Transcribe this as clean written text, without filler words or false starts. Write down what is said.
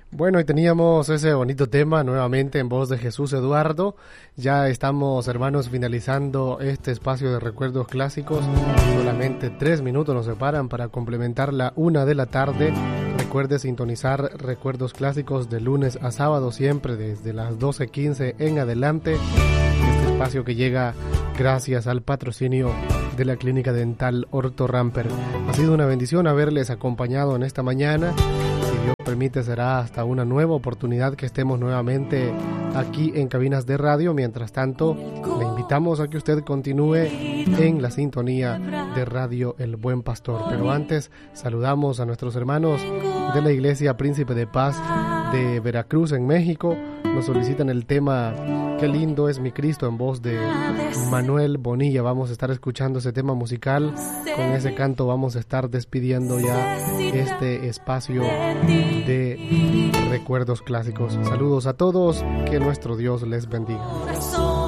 Bueno, y teníamos ese bonito tema nuevamente en voz de Jesús Eduardo. Ya estamos, hermanos, finalizando este espacio de recuerdos clásicos. Solamente 3 minutos nos separan para complementar la 1 de la tarde. Recuerde sintonizar Recuerdos Clásicos de lunes a sábado, siempre desde las 12:15 en adelante. Este espacio que llega gracias al patrocinio de la Clínica Dental Orto Ramper. Ha sido una bendición haberles acompañado en esta mañana. Si Dios permite, será hasta una nueva oportunidad que estemos nuevamente aquí en cabinas de radio. Mientras tanto, le invitamos a que usted continúe en la sintonía de Radio El Buen Pastor. Pero antes, saludamos a nuestros hermanos de la Iglesia Príncipe de Paz de Veracruz, en México. Nos solicitan el tema Qué lindo es mi Cristo, en voz de Manuel Bonilla. Vamos a estar escuchando ese tema musical. Con ese canto vamos a estar despidiendo ya este espacio de recuerdos clásicos. Saludos a todos, que nuestro Dios les bendiga.